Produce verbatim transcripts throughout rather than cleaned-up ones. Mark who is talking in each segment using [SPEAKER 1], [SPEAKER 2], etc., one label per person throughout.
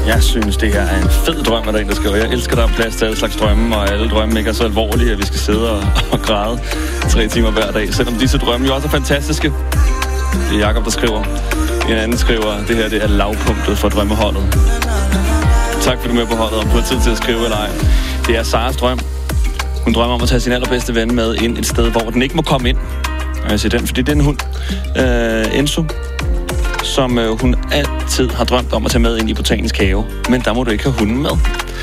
[SPEAKER 1] Jeg synes, det her er en fed drøm, at der er en, der skriver. Jeg elsker, der er plads til alle slags drømme, og alle drømme ikke er så alvorlige, at vi skal sidde og, og græde tre timer hver dag. Selvom disse drømme jo også er fantastiske. Det er Jakob, der skriver. En anden skriver, det her det er lavpunktet for drømmeholdet. Tak fordi du er med på holdet, og på tid til at skrive eller ej. Det er Saras drøm. Hun drømmer om at tage sin allerbedste ven med ind et sted, hvor den ikke må komme ind. Og jeg siger den, fordi det er en hund. Øh, Enzo. Som øh, hun altid har drømt om at tage med ind i Botanisk Have. Men der må du ikke have hunden med.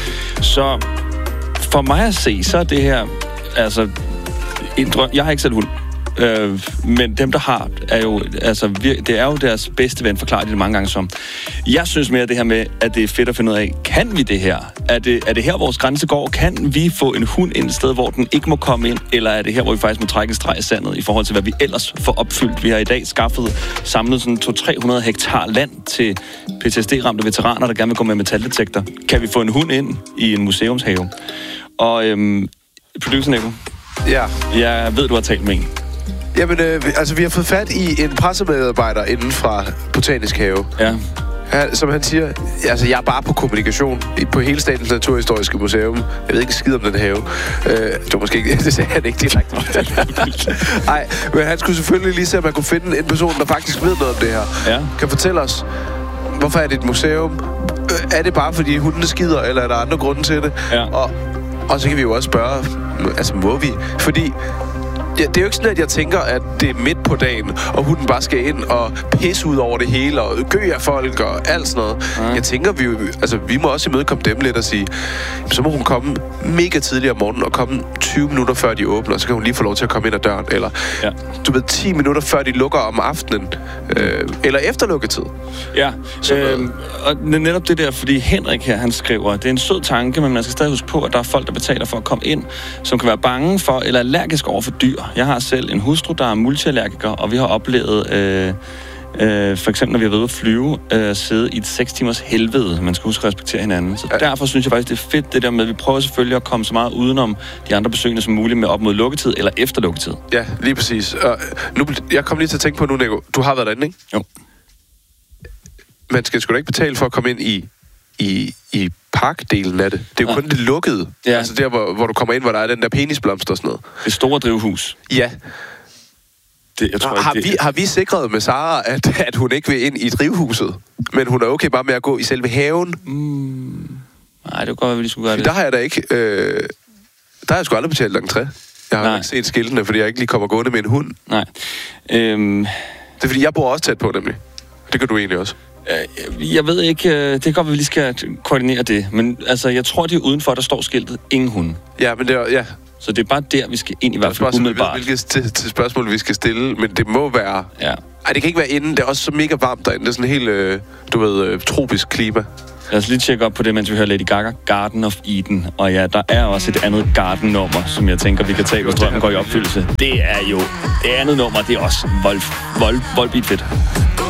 [SPEAKER 1] Så for mig at se, så er det her altså en drøm. Jeg har ikke selv hund. Øh, men dem, der har, er jo, altså, det er jo deres bedste ven, forklarer de det mange gange som. Jeg synes mere det her med, at det er fedt at finde ud af, kan vi det her? Er det, er det her, vores grænse går? Kan vi få en hund ind et sted, hvor den ikke må komme ind? Eller er det her, hvor vi faktisk må trække en streg i sandet i forhold til, hvad vi ellers får opfyldt? Vi har i dag skaffet, samlet sådan to til tre hundrede hektar land til P T S D-ramte veteraner, der gerne vil gå med metaldetektor. Kan vi få en hund ind i en museumshave? Og øhm, producer Nico,
[SPEAKER 2] ja.
[SPEAKER 1] Jeg ved, du har talt med en.
[SPEAKER 2] Jamen, øh, altså, vi har fået fat i en pressemedarbejder inden fra Botanisk Have.
[SPEAKER 1] Ja.
[SPEAKER 2] Han, som han siger, altså, jeg er bare på kommunikation på hele Statens Naturhistoriske Museum. Jeg ved ikke skid om den have. Øh, det var måske ikke, det sagde han ikke direkte. Nej, men han skulle selvfølgelig lige se, at man kunne finde en person, der faktisk ved noget om det her.
[SPEAKER 1] Ja.
[SPEAKER 2] Kan fortælle os, hvorfor er det et museum? Er det bare, fordi hundene skider, eller er der andre grunde til det?
[SPEAKER 1] Ja.
[SPEAKER 2] Og, og så kan vi jo også spørge, altså, må vi? Fordi ja, det er jo ikke sådan, at jeg tænker, at det er midt på dagen, og hunden bare skal ind og pisse ud over det hele, og gø af folk og alt sådan noget. Ja. Jeg tænker, vi, altså, vi må også imødekomme dem lidt og sige, så må hun komme mega tidligt om morgenen og komme tyve minutter før de åbner, og så kan hun lige få lov til at komme ind ad døren. Eller, ja. du ved, ti minutter før de lukker om aftenen. Øh, eller efter lukketid.
[SPEAKER 1] Ja, øh, og netop det der, fordi Henrik her, han skriver, det er en sød tanke, men man skal stadig huske på, at der er folk, der betaler for at komme ind, som kan være bange for eller allergisk over for dyr. Jeg har selv en hustru, der er multiallergiker, og vi har oplevet, øh, øh, for eksempel når vi har været ude at flyve, øh, sidde i et seks timers helvede. Man skal huske at respektere hinanden. Så ja. Derfor synes jeg faktisk, det er fedt det der med, at vi prøver selvfølgelig at komme så meget udenom de andre besøgende som muligt med op mod lukketid eller efter lukketid. Ja,
[SPEAKER 2] lige præcis. Og nu, jeg kom lige til at tænke på nu, Nico. Du har været derinde, ikke?
[SPEAKER 1] Jo.
[SPEAKER 2] Man skal sgu da ikke betale for at komme ind i, i, i parkdelen af det. Det er jo ja. kun det lukkede. Ja. Altså der, hvor, hvor du kommer ind, hvor der er den der penisblomst og sådan noget.
[SPEAKER 1] Det store drivhus.
[SPEAKER 2] Ja.
[SPEAKER 1] Det, jeg tror,
[SPEAKER 2] har,
[SPEAKER 1] det...
[SPEAKER 2] vi, har vi sikret med Sara, at, at hun ikke vil ind i drivhuset? Men hun er okay bare med at gå i selve haven?
[SPEAKER 1] Mm. Nej, det var godt, at vi lige skulle gøre det.
[SPEAKER 2] Der har jeg da ikke... Øh, der har jeg sgu aldrig betalt entré. Jeg har Nej. ikke set skiltene, fordi jeg ikke lige kommer gående med en hund.
[SPEAKER 1] Nej. Øhm...
[SPEAKER 2] Det er fordi, jeg bor også tæt på, nemlig. Det kan du egentlig også.
[SPEAKER 1] Jeg ved ikke, det kan godt, at vi lige skal koordinere det, men altså, jeg tror, det er udenfor, der står skiltet ingen hunde.
[SPEAKER 2] Ja, men det er, ja.
[SPEAKER 1] Så det er bare der, vi skal ind i hvert fald umiddelbart.
[SPEAKER 2] Jeg ved, hvilke til, til spørgsmål, vi skal stille, men det må være...
[SPEAKER 1] Ja.
[SPEAKER 2] Ej, det kan ikke være inden. Det er også så mega varmt derinde. Det er sådan helt, øh, du ved, øh, tropisk klima.
[SPEAKER 1] Lad os lige tjekke op på det, mens vi hører Lady Gaga, Garden of Eden. Og ja, der er også et andet Garden-nummer, som jeg tænker, vi kan tage, hvis drømmen går i opfyldelse. Det er jo det andet nummer, det er også vold, vold, voldbit fedt.